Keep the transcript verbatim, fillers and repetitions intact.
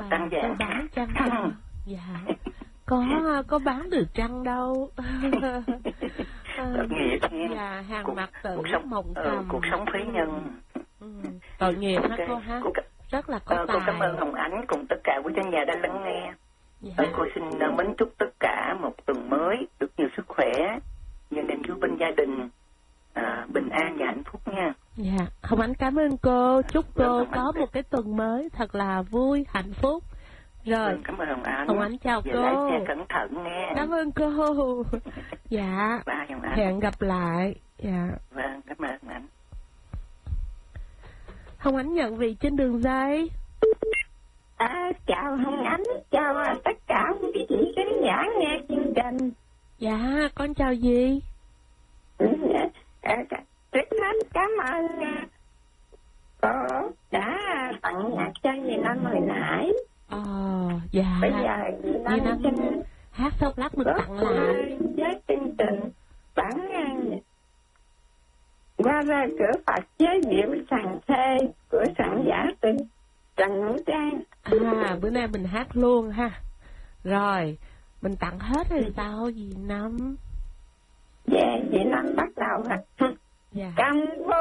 trăng vàng. Cô bán trăng hả? Dạ. Có có bán được trăng đâu. Tội nghiệp nha. Dạ, hàng cuộc, mặt tử cuộc sống, mộng ừ, cầm. cuộc sống phế nhân. Ừ. Tội nghiệp hả cô ha? Cô, rất là có ờ, tài. cô cảm ơn Hồng Ánh cùng tất cả quý khán giả đã lắng nghe. Dạ. Ờ, cô xin uh, mến chúc tất cả một tuần mới được nhiều sức khỏe, gia đình chú bên gia đình uh, bình an và hạnh phúc nha. Dạ, Hồng Ánh cảm ơn cô, chúc cô Vâng, có một cái tuần mới thật là vui, hạnh phúc. Rồi, vâng, cảm ơn Hồng Ánh. Hồng Ánh chào Về cô. lái xe cẩn thận nghe. Cảm ơn cô. Dạ, Bye, Hồng Ánh. hẹn gặp lại. Dạ. Vâng, cảm ơn Hồng Ánh. Hồng Ánh nhận vị trên đường dây. À, chào Hồng Ánh, chào tất cả quý vị khán giả nghe chương trình. Dạ, con chào gì? À, trước hết cảm ơn cô đã tặng nhạc cho Dì Năm hồi nãy. Ờ, dạ. Bây giờ Dì Năm, Năm xin hát xong lát mình tặng lại. với chương trình bản qua ra cửa Phật giới diệu sàng thê của soạn giả Trần Trần Ngũ Trang. À, bữa nay mình hát luôn ha. Rồi, mình tặng hết rồi sao Dì Năm? Dạ, Dì Năm bắt đầu. Dạ. Cầm